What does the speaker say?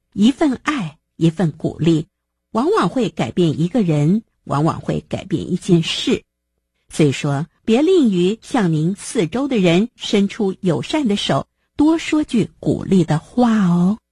一份爱，一份鼓励，往往会改变一个人，往往会改变一件事。所以说，别吝于向您四周的人伸出友善的手，多说句鼓励的话哦。